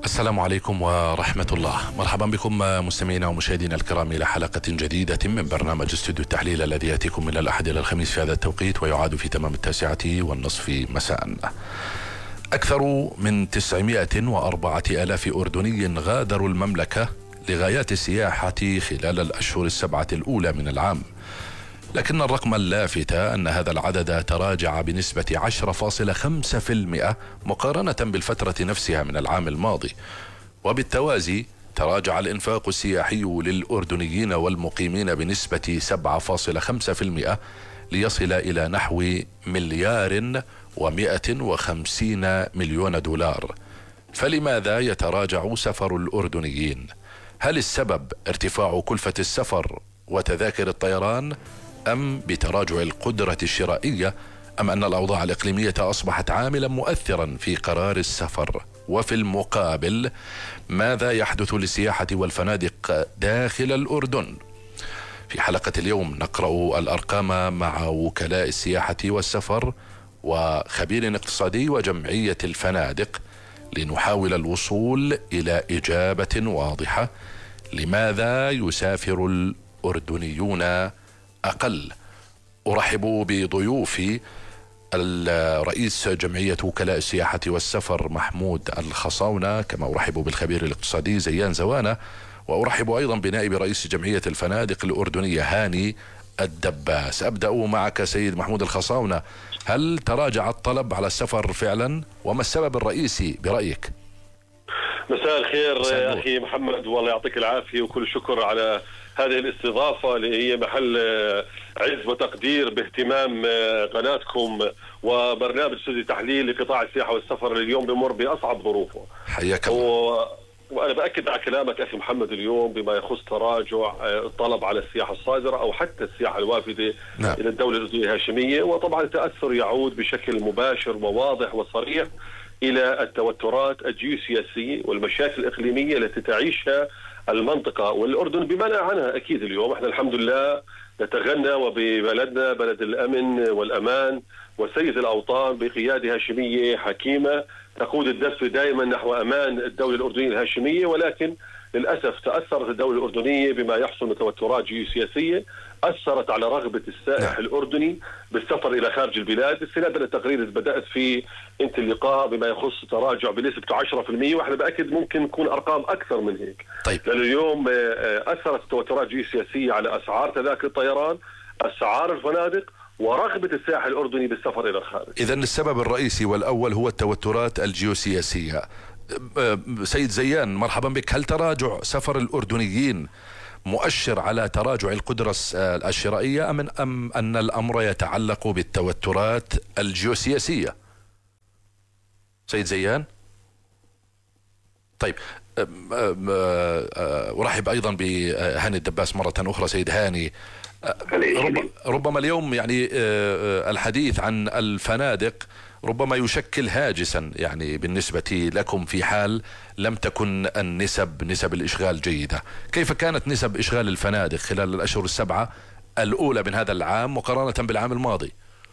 السلام عليكم ورحمة الله. مرحبا بكم مستمعينا ومشاهدينا الكرام إلى حلقة جديدة من برنامج استوديو التحليل الذي يأتيكم من الأحد إلى الخميس في هذا التوقيت ويعاد في تمام 9:30 مساء. أكثر من 904,000 أردني غادروا المملكة لغايات السياحة خلال الأشهر 7 الأولى من العام، لكن الرقم اللافت أن هذا العدد تراجع بنسبة 10.5% مقارنة بالفترة نفسها من العام الماضي، وبالتوازي تراجع الإنفاق السياحي للأردنيين والمقيمين بنسبة 7.5% ليصل إلى نحو $150 مليون. فلماذا يتراجع سفر الأردنيين؟ هل السبب ارتفاع كلفة السفر وتذاكر الطيران، أم بتراجع القدرة الشرائية، أم أن الأوضاع الإقليمية أصبحت عاملا مؤثرا في قرار السفر؟ وفي المقابل ماذا يحدث للسياحة والفنادق داخل الأردن؟ في حلقة اليوم نقرأ الأرقام مع وكلاء السياحة والسفر وخبير اقتصادي وجمعية الفنادق لنحاول الوصول إلى إجابة واضحة. لماذا يسافر الأردنيون أقل؟ أرحب بضيوفي الرئيس جمعية وكلاء السياحة والسفر محمود الخصاونة، كما أرحب بالخبير الاقتصادي زيان زوانة، وأرحب أيضا بنائب رئيس جمعية الفنادق الأردنية هاني الدباس. أبدأ معك سيد محمود الخصاونة، هل تراجع الطلب على السفر فعلا؟ وما السبب الرئيسي برأيك؟ مساء الخير أخي محمد، والله يعطيك العافية وكل شكر على هذه الاستضافة اللي هي محل عز وتقدير باهتمام قناتكم وبرنامج استوديو تحليل لقطاع السياحة والسفر اللي اليوم بمر بأصعب ظروفه. حياك الله. وأنا بأكد على كلامك أخي محمد اليوم بما يخص تراجع الطلب على السياحة الصادرة أو حتى السياحة الوافدة إلى الدولة الأردنية الهاشمية، وطبعا التأثر يعود بشكل مباشر وواضح وصريح إلى التوترات الجيوسياسية والمشاكل الإقليمية التي تعيشها المنطقة والأردن بمنع عنها. أكيد اليوم احنا الحمد لله نتغنى وببلدنا بلد الأمن والأمان وسيد الأوطان بقيادة هاشمية حكيمة تقود الدفة دائما نحو أمان الدولة الأردنية الهاشمية، ولكن للأسف تأثرت الدولة الأردنية بما يحصل من توترات جيوسياسية أثرت على رغبة السائح الأردني بالسفر إلى خارج البلاد. استنادا للتقرير اللي بدأت فيه أنت اللقاء بما يخص تراجع بنسبة 10%، وإحنا بأكد ممكن تكون أرقام أكثر من هيك. طيب. لأن اليوم أثرت التوترات الجيوسياسية على أسعار تذاكر الطيران، أسعار الفنادق، ورغبة السائح الأردني بالسفر إلى الخارج. إذن السبب الرئيسي والأول هو التوترات الجيوسياسية. سيد زيان مرحبا بك، هل تراجع سفر الأردنيين مؤشر على تراجع القدرة الشرائية أم أن الأمر يتعلق بالتوترات الجيوسياسية؟ سيد زيان. طيب، أرحب أيضا بهاني الدباس مرة أخرى. سيد هاني، ربما اليوم يعني الحديث عن الفنادق ربما يشكل هاجسا يعني بالنسبة لكم في حال لم تكن نسب الإشغال جيدة. كيف كانت نسب إشغال الفنادق خلال الأشهر 7 الأولى من هذا العام مقارنة بالعام الماضي؟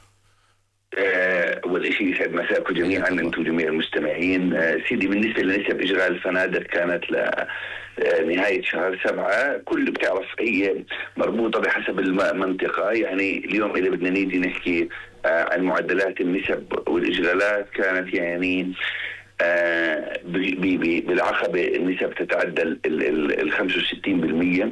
أول شيء يسعد مساءكم جميعا أنتم جميع المستمعين. سيدي، بالنسبة لنسب إشغال الفنادق كانت لنهاية شهر 7 كل بتعرف هي مربوطة بحسب المنطقة. يعني اليوم إذا بدنا نيجي نحكي عن معدلات النسب والإشغالات كانت يعني بالعقبة النسب تتعدى ال 65%.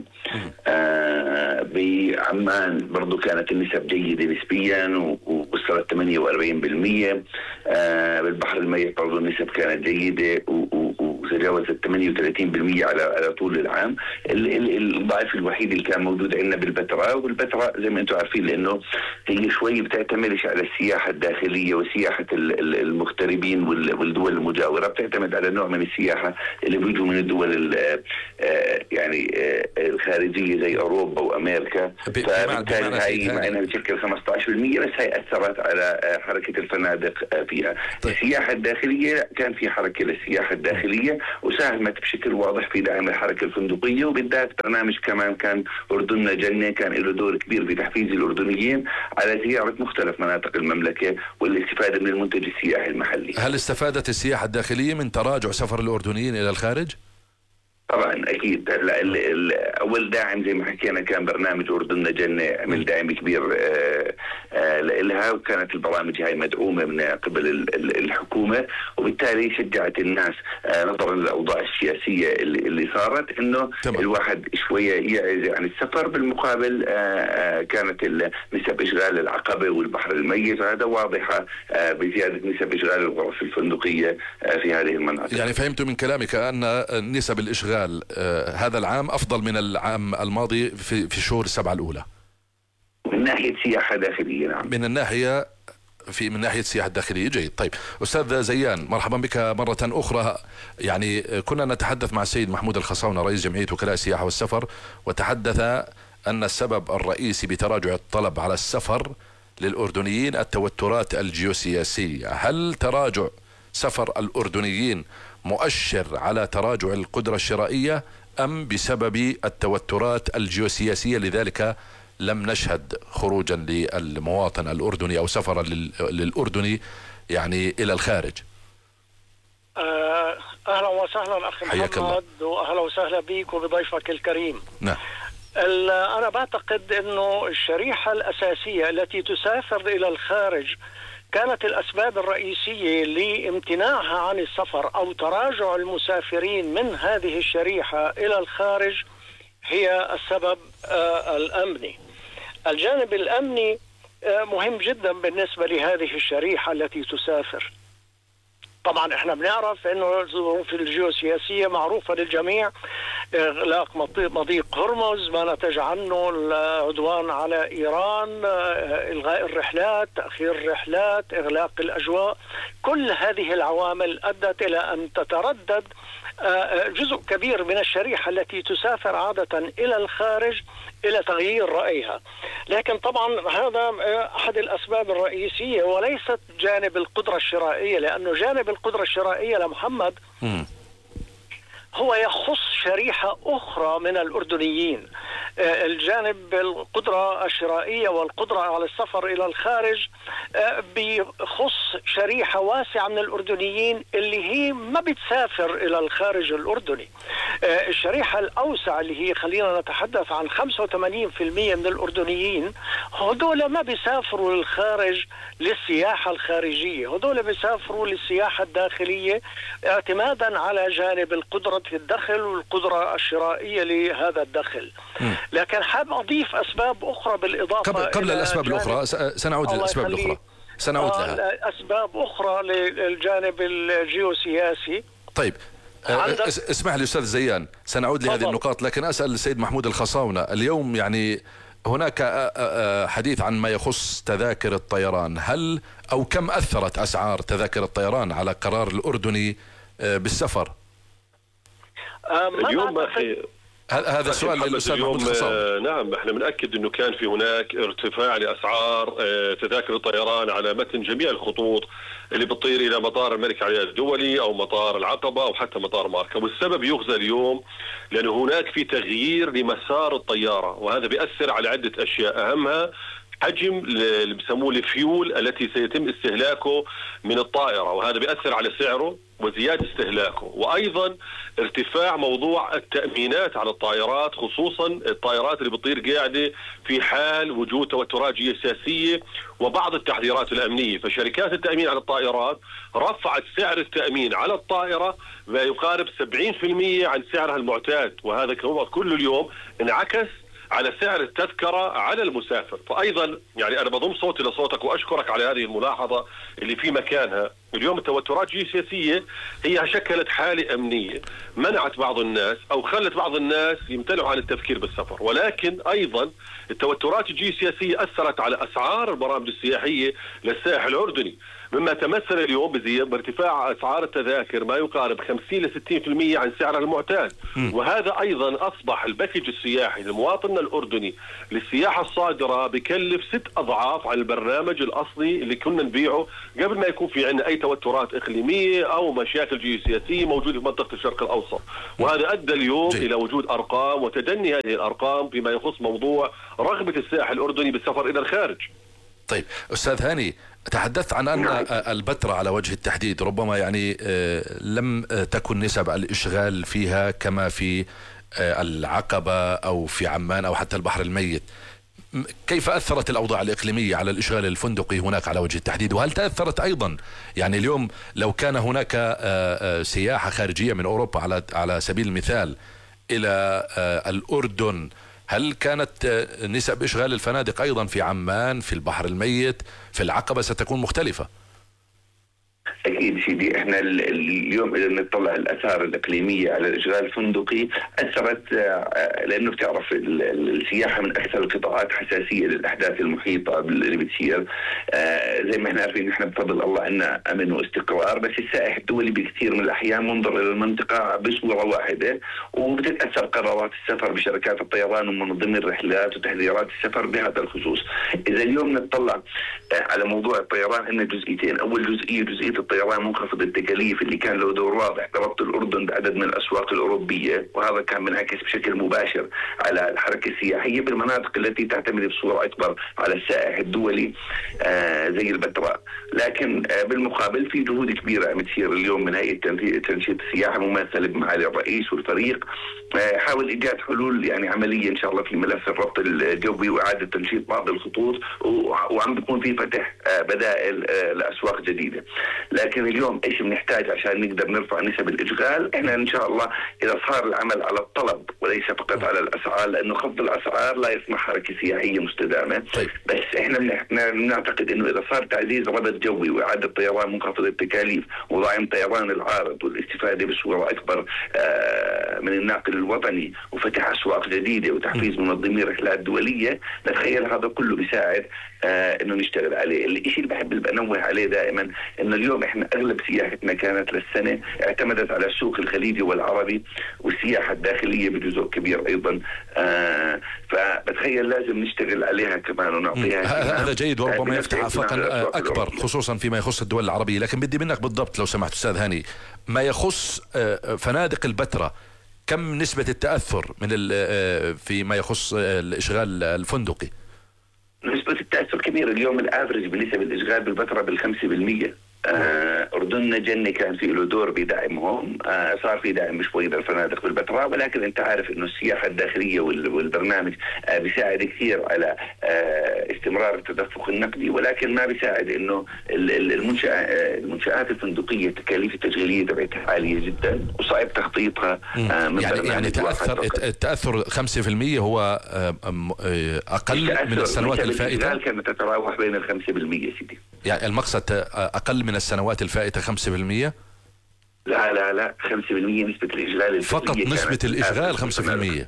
بعمان برضو كانت النسب جيدة نسبيا ووصلت 48%. بالبحر الميت برضو النسب كانت جيدة وتجاوزت 38% على طول العام. الضعف الوحيد اللي كان موجود عندنا بالبتراء، والبتراء زي ما انتم عارفين لانه هي شوي بتعتمدش على السياحة الداخلية وسياحة المغتربين والدول المجاورة، بتعتمد على نوع من السياحة اللي بيجوا من الدول يعني الخارجية زي أوروبا وأمريكا. فبالتالي هاي مع أنها بتشكل 15% بس هاي أثرت على حركة الفنادق فيها. طيب. السياحة الداخلية كان في حركة للسياحة الداخلية، وساهمت بشكل واضح في دعم الحركة الفندقية، وبالذات برنامج كمان كان أردننا جنة كان له دور كبير في تحفيز الأردنيين على زيارة مختلف مناطق المملكة والاستفادة من المنتج السياحي المحلي. هل استفادت السياحة الداخلية من تراجع سفر الأردنيين إلى الخارج؟ طبعا اكيد. اول داعم زي ما حكينا كان برنامج اردننا جنة، عمل دعم كبير لها، وكانت البرامج هاي مدعومه من قبل الحكومه، وبالتالي شجعت الناس نظرا للاوضاع السياسيه اللي صارت انه الواحد شويه يعزل عن السفر. بالمقابل كانت نسب اشغال العقبه والبحر الميت هذا واضحه بزياده نسب اشغال الغرف الفندقيه في هذه المناطق. يعني فهمت من كلامك ان نسب الاشغال هذا العام أفضل من العام الماضي في شهور السبعة الأولى من ناحية سياحة داخلية. نعم، من ناحية السياحة الداخلية. جيد. طيب أستاذ زيان، مرحبا بك مرة أخرى. يعني كنا نتحدث مع السيد محمود الخصاونة رئيس جمعية وكلاء السياحة والسفر، وتحدث أن السبب الرئيسي بتراجع الطلب على السفر للأردنيين التوترات الجيوسياسية. هل تراجع سفر الأردنيين مؤشر على تراجع القدرة الشرائية أم بسبب التوترات الجيوسياسية لذلك لم نشهد خروجا للمواطن الأردني أو سفرا للأردني يعني إلى الخارج؟ أهلا وسهلا أخي محمد، وأهلا وسهلا بك وبضيفك الكريم. نعم. أنا بعتقد أنه الشريحة الأساسية التي تسافر إلى الخارج كانت الأسباب الرئيسية لامتناعها عن السفر أو تراجع المسافرين من هذه الشريحة إلى الخارج هي السبب الأمني. الجانب الأمني مهم جدا بالنسبة لهذه الشريحة التي تسافر. طبعا احنا بنعرف انه الظروف الجيوسياسية معروفة للجميع، اغلاق مضيق هرمز ما نتج عنه العدوان على ايران، الغاء الرحلات، تأخير الرحلات، اغلاق الاجواء، كل هذه العوامل ادت الى ان تتردد جزء كبير من الشريحة التي تسافر عادة الى الخارج الى تغيير رأيها. لكن طبعا هذا احد الاسباب الرئيسية وليست جانب القدرة الشرائية، لانه جانب القدرة الشرائية لمحمد هو يخص شريحة أخرى من الأردنيين. الجانب القدرة الشرائية والقدرة على السفر إلى الخارج بيخص شريحة واسعة من الأردنيين اللي هي ما بتسافر إلى الخارج الأردني. الشريحة الأوسع اللي هي خلينا نتحدث عن 85% من الأردنيين، هدول ما بيسافروا للخارج للسياحة الخارجية، هدول بيسافروا للسياحة الداخلية اعتمادا على جانب القدرة في الدخل والقدرة الشرائية لهذا الدخل. لكن حاب أضيف أسباب أخرى بالإضافة قبل الأسباب الأخرى سنعود للأسباب الأخرى، سنعود لها أسباب أخرى للجانب الجيوسياسي. طيب اسمح لي أستاذ زيان، سنعود لهذه النقاط، لكن أسأل السيد محمود الخصاونة. اليوم يعني هناك حديث عن ما يخص تذاكر الطيران، هل أو كم أثرت أسعار تذاكر الطيران على قرار الأردني بالسفر؟ اليوم أخي هذا السؤال للأستاذ محمود الخصاونة. نعم، احنا بنأكد انه كان في هناك ارتفاع لأسعار تذاكر الطيران على متن جميع الخطوط اللي بتطير الى مطار الملك علي الدولي او مطار العقبة او حتى مطار ماركا. والسبب يغزى اليوم لانه هناك في تغيير لمسار الطيارة، وهذا بيأثر على عدة اشياء، اهمها حجم اللي بسموه الفيول التي سيتم استهلاكه من الطائرة، وهذا بيأثر على سعره وزيادة استهلاكه، وأيضا ارتفاع موضوع التأمينات على الطائرات، خصوصا الطائرات اللي بتطير قاعدة في حال وجود توترات جيوسياسية وبعض التحذيرات الأمنية. فشركات التأمين على الطائرات رفعت سعر التأمين على الطائرة ما يقارب 70% عن سعرها المعتاد، وهذا كل اليوم انعكس على سعر التذكرة على المسافر. فأيضا يعني أنا بضم صوتي لصوتك وأشكرك على هذه الملاحظة اللي في مكانها. اليوم التوترات الجيوسياسية هي شكلت حالة أمنية منعت بعض الناس أو خلت بعض الناس يمتنعوا عن التفكير بالسفر، ولكن أيضا التوترات الجيوسياسية أثرت على أسعار البرامج السياحية للسائح الأردني، مما تمثل اليوم بارتفاع أسعار التذاكر ما يقارب 50 ل 60% عن سعرها المعتاد. وهذا أيضا أصبح الباكج السياحي للمواطن الأردني للسياحة الصادرة بكلف 6 أضعاف عن البرنامج الأصلي اللي كنا نبيعه قبل ما يكون في عندنا أي توترات إقليمية أو مشاكل جيوسياسية موجودة في منطقة الشرق الأوسط، وهذا أدى اليوم إلى وجود أرقام وتدني هذه الأرقام فيما يخص موضوع رغبة السائح الأردني بالسفر إلى الخارج. طيب أستاذ هاني، تحدثت عن أن البتراء على وجه التحديد ربما يعني لم تكن نسب الإشغال فيها كما في العقبة أو في عمان أو حتى البحر الميت. كيف أثرت الأوضاع الإقليمية على الإشغال الفندقي هناك على وجه التحديد؟ وهل تأثرت أيضا يعني اليوم لو كان هناك سياحة خارجية من أوروبا على سبيل المثال إلى الأردن، هل كانت نسب إشغال الفنادق أيضا في عمان، في البحر الميت، في العقبة ستكون مختلفة؟ أكيد سيدي، إحنا اليوم إذا نطلع الآثار الإقليمية على الإشغال الفندقي أثرت، لأنه بتعرف السياحة من أكثر القطاعات حساسية للأحداث المحيطة اللي بتصير. زي ما إحنا عارفين إحنا بفضل الله عندنا أمن واستقرار، بس السائح الدولي بكثير من الأحيان منظر إلى المنطقة بصورة واحدة، وبتتأثر قرارات السفر بشركات الطيران ومنظمي الرحلات وتحذيرات السفر بهذا الخصوص. إذا اليوم نطلع على موضوع الطيران عندنا جزئيتين. أول جزئية الطيران منخفض التكاليف اللي كان له دور واضح بربط الأردن بعدد من الأسواق الأوروبية، وهذا كان منعكس بشكل مباشر على الحركة السياحية بالمناطق التي تعتمد بصورة أكبر على السائح الدولي زي البتراء. لكن بالمقابل في جهود كبيرة عم تصير اليوم من هيئة تنشيط السياحة ممثلة بمعالي الرئيس والفريق، حاول إيجاد حلول يعني عملية إن شاء الله في ملف الربط الجوي وإعادة تنشيط بعض الخطوط، وعم بيكون في فتح بدائل لأسواق جديدة. لكن اليوم ايش بنحتاج عشان نقدر نرفع نسب الاشغال؟ احنا ان شاء الله اذا صار العمل على الطلب وليس فقط على الاسعار، لانه خفض الاسعار لا يسمح حركه سياحيه مستدامه. طيب. بس احنا بنعتقد انه اذا صار تعزيز ربط جوي واعاده طيران منخفض التكاليف ودعم طيران العارض والاستفاده بصوره اكبر من الناقل الوطني وفتح اسواق جديده وتحفيز منظمي رحلات دوليه، نتخيل هذا كله بيساعد انه نشتغل عليه. الشيء اللي بحب انوه عليه دائما انه اليوم احنا اغلب سياحتنا كانت للسنه اعتمدت على السوق الخليجي والعربي، والسياحه الداخليه بجزء كبير ايضا، فبتخيل لازم نشتغل عليها كمان ونعطيها. هذا جيد وربما يفتح افاقا اكبر خصوصا فيما يخص الدول العربيه. لكن بدي منك بالضبط لو سمحت استاذ هاني، ما يخص فنادق البتراء، كم نسبه التاثر من فيما يخص الاشغال الفندقي؟ نسبة التأثر كبيرة. اليوم الافرج بنسب الإشغال بالبتراء بال5%. أردننا جنة كان في له دور بدعمهم، صار في دعم شوي للفنادق بالبتراء، ولكن أنت عارف إنه السياحة الداخلية والبرنامج بيساعد كثير على استمرار التدفق النقدي، ولكن ما بيساعد إنه المنشآت الفندقية التكاليف التشغيلية تبعتها عالية جدا وصعب تخطيطها. يعني التأثر 5% هو أقل من السنوات الفائتة؟ كانت تتراوح بين 5% سيدي. يعني المقصد أقل من السنوات الفائتة 5%؟ لا 5% نسبة الإشغال فقط نسبة الإشغال 5%.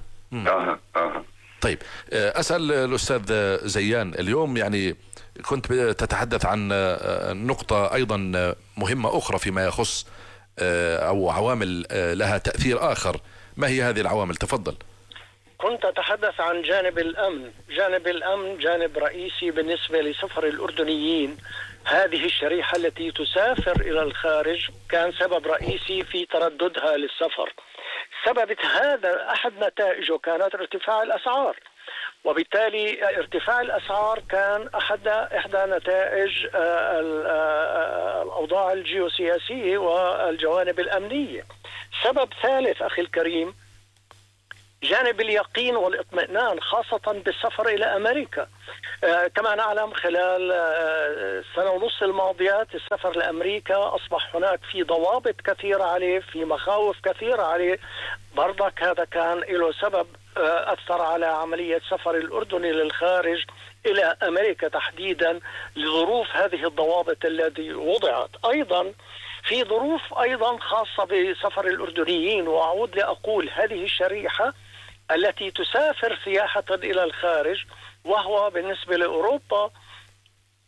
طيب أسأل الأستاذ زيان، اليوم يعني كنت تتحدث عن نقطة أيضا مهمة أخرى فيما يخص أو عوامل لها تأثير آخر، ما هي هذه العوامل؟ تفضل. كنت أتحدث عن جانب الأمن. جانب الأمن جانب رئيسي بالنسبة لسفر الأردنيين. هذه الشريحة التي تسافر إلى الخارج كان سبب رئيسي في ترددها للسفر. سبب هذا أحد نتائجه كانت ارتفاع الأسعار، وبالتالي ارتفاع الأسعار كان إحدى نتائج الأوضاع الجيوسياسية والجوانب الأمنية. سبب ثالث أخي الكريم جانب اليقين والاطمئنان، خاصة بالسفر إلى أمريكا. كما نعلم خلال السنة ونص الماضيات السفر لأمريكا أصبح هناك في ضوابط كثيرة عليه، في مخاوف كثيرة عليه. برضك هذا كان له سبب أثر على عملية سفر الأردني للخارج إلى أمريكا تحديدا لظروف هذه الضوابط التي وضعت. أيضا في ظروف أيضا خاصة بسفر الأردنيين، وأعود لأقول هذه الشريحة التي تسافر سياحة إلى الخارج، وهو بالنسبة لأوروبا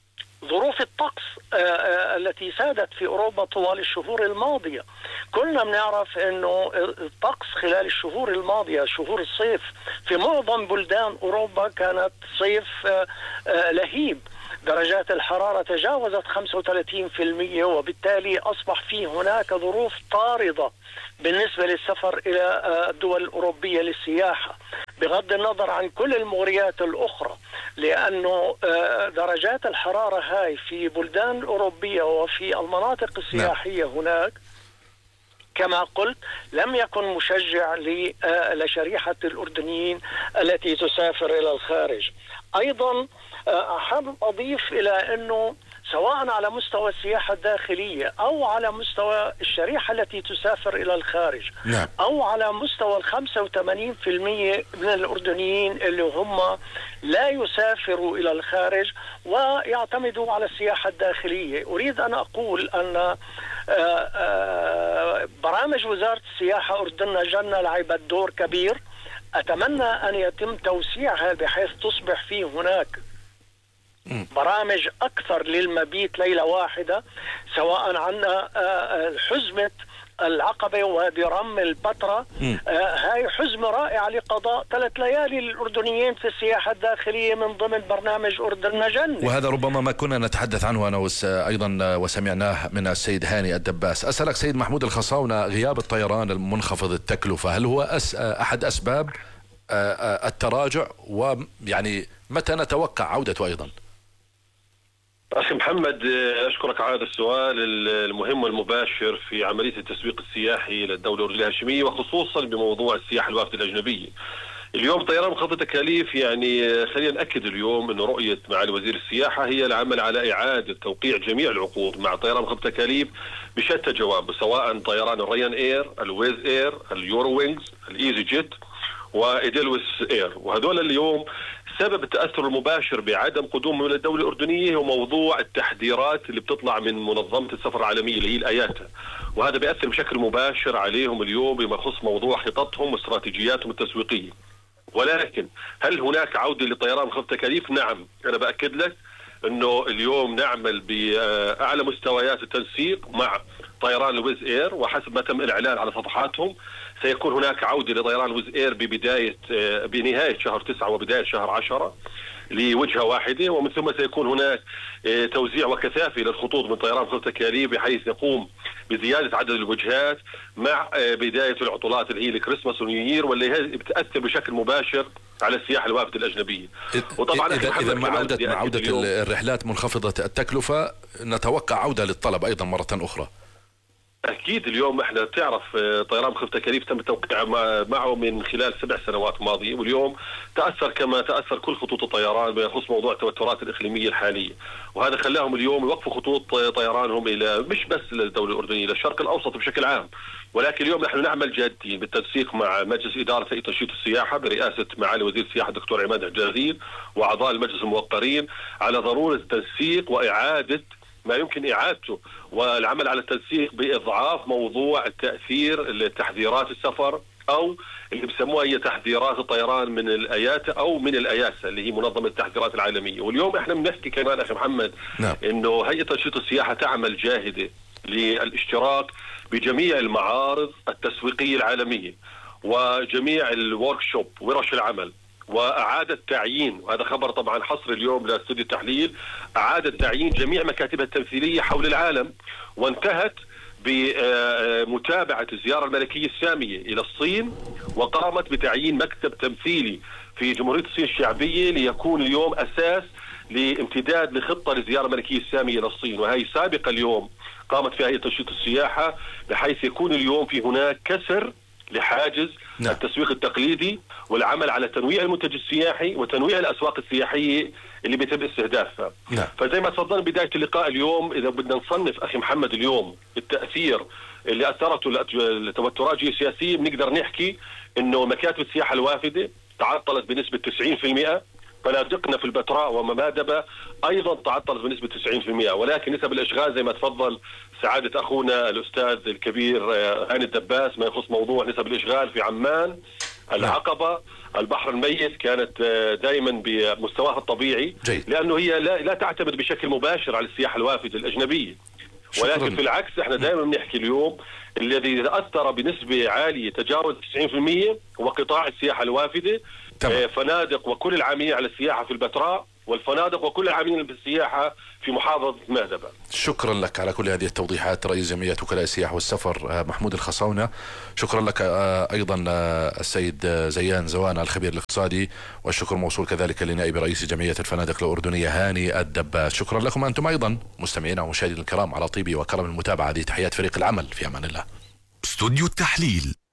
ظروف الطقس التي سادت في أوروبا طوال الشهور الماضية. كلنا بنعرف أنه الطقس خلال الشهور الماضية، شهور الصيف في معظم بلدان أوروبا كانت صيف لهيب. درجات الحرارة تجاوزت 35%، وبالتالي أصبح في هناك ظروف طاردة بالنسبة للسفر إلى الدول الأوروبية للسياحة، بغض النظر عن كل المغريات الأخرى، لأنه درجات الحرارة هاي في بلدان أوروبية وفي المناطق السياحية هناك كما قلت لم يكن مشجع لشريحة الأردنيين التي تسافر إلى الخارج. أيضا أحب أضيف إلى أنه سواء على مستوى السياحة الداخلية أو على مستوى الشريحة التي تسافر إلى الخارج، أو على مستوى 85% من الأردنيين اللي هم لا يسافروا إلى الخارج ويعتمدوا على السياحة الداخلية، أريد أن أقول أن برامج وزارة السياحة أردننا جنة لعبت دور كبير. أتمنى أن يتم توسيعها بحيث تصبح فيه هناك برامج أكثر للمبيت ليلة واحدة، سواء عنا حزمة العقبة وبرم البتراء. هاي حزمة رائعة لقضاء 3 ليالي للأردنيين في السياحة الداخلية من ضمن برنامج أردننا جنة. وهذا ربما ما كنا نتحدث عنه أنا أيضا وسمعناه من السيد هاني الدباس. أسألك سيد محمود الخصاونة، غياب الطيران المنخفض التكلفة هل هو أحد أسباب التراجع، ويعني متى نتوقع عودته أيضا؟ أخي محمد، أشكرك على هذا السؤال المهم والمباشر في عملية التسويق السياحي للدولة الهاشمية، وخصوصا بموضوع السياحة الوافدة الأجنبية. اليوم طيران منخفض التكاليف، يعني خلينا نأكد اليوم أنه رؤية معالي وزير السياحة هي العمل على إعادة توقيع جميع العقود مع طيران منخفض التكاليف بشتى جوانبه، سواء طيران الريان إير، الويز إير، اليورو وينجز، الإيزي جيت، وإيدلويس إير. وهذول اليوم سبب التأثر المباشر بعدم قدومهم إلى الدولة الأردنية هو موضوع التحذيرات اللي بتطلع من منظمة السفر العالمية اللي هي الآياتا، وهذا بيأثر بشكل مباشر عليهم اليوم بما يخص موضوع خططهم واستراتيجياتهم التسويقية. ولكن هل هناك عودة لطيران منخفض التكاليف؟ نعم، أنا بأكد لك أنه اليوم نعمل بأعلى مستويات التنسيق مع طيران الويز إير، وحسب ما تم الإعلان على صفحاتهم سيكون هناك عودة لطيران الويز إير بنهاية شهر 9 وبداية شهر 10 لوجهة واحدة، ومن ثم سيكون هناك توزيع وكثافة للخطوط من طيران منخفض التكاليف بحيث يقوم بزيادة عدد الوجهات مع بداية العطلات اللي هي الكريسماس ونيوير، واللي هي بتأثر بشكل مباشر على السياحة الوافدة الأجنبية. وطبعا إذا مع عودة الرحلات منخفضة التكلفة نتوقع عودة للطلب أيضا مرة أخرى. أكيد اليوم احنا تعرف طيران منخفض التكاليف تم التوقيع معه من خلال 7 سنوات ماضية، واليوم تأثر كما تأثر كل خطوط الطيران بخصوص موضوع التوترات الإقليمية الحالية، وهذا خلاهم اليوم يوقفوا خطوط طيرانهم إلى مش بس للدولة الأردنية، للشرق الأوسط بشكل عام. ولكن اليوم نحن نعمل جادين بالتنسيق مع مجلس إدارة هيئة تنشيط السياحة برئاسة معالي وزير السياحة الدكتور عماد الجازيل وأعضاء المجلس الموقرين على ضرورة التنسيق وإعادة ما يمكن إعادته، والعمل على التنسيق بإضعاف موضوع التأثير تحذيرات السفر أو اللي بسموها هي تحذيرات الطيران من الآيات أو من الآياسة اللي هي منظمة التحذيرات العالمية. واليوم احنا بنحكي كمان أخي محمد إنه هيئة تنشيط السياحة تعمل جاهدة للاشتراك بجميع المعارض التسويقية العالمية وجميع الوركشوب ورش العمل، وأعادت تعيين، وهذا خبر طبعا حصر اليوم لاستوديو التحليل، أعادت تعيين جميع مكاتبها التمثيلية حول العالم، وانتهت بمتابعة الزيارة الملكية السامية إلى الصين، وقامت بتعيين مكتب تمثيلي في جمهورية الصين الشعبية ليكون اليوم أساس لامتداد لخطة للزيارة الملكية السامية إلى الصين. وهي سابقة اليوم قامت فيها هيئة تنشيط السياحة بحيث يكون اليوم في هناك كسر لحاجز التسويق التقليدي والعمل على تنويع المنتج السياحي وتنويع الأسواق السياحية اللي بيتم استهدافها. فزي ما تفضلنا بداية اللقاء اليوم، إذا بدنا نصنف أخي محمد اليوم التأثير اللي أثرته التوترات السياسية، بنقدر نحكي إنه مكاتب السياحة الوافدة تعطلت بنسبة 90%، فنادقنا في البتراء وممادبة أيضا تعطلت بنسبة 90%، ولكن نسب الإشغال زي ما تفضل سعادة أخونا الأستاذ الكبير هاني الدباس ما يخص موضوع نسب الإشغال في عمان العقبة البحر الميت كانت دائما بمستواها الطبيعي جيد. لأنه هي لا تعتمد بشكل مباشر على السياحة الوافدة الأجنبية، ولكن في العكس احنا دائما بنحكي اليوم الذي تأثر بنسبة عالية تجاوز 90% هو قطاع السياحة الوافدة. فنادق وكل العاملين على السياحة في البتراء، والفنادق وكل العاملين بالسياحة في محافظة مهدبة. شكرا لك على كل هذه التوضيحات رئيس جمعية وكلاء السياحة والسفر محمود الخصاونة. شكرا لك أيضا السيد زيان زوان الخبير الاقتصادي، والشكر موصول كذلك لنائب رئيس جمعية الفنادق الأردنية هاني الدباس. شكرا لكم أنتم أيضا مستمعينا ومشاهدينا الكرام على طيب وكرم المتابعة. هذه تحيات فريق العمل، في أمان الله. استوديو التحليل.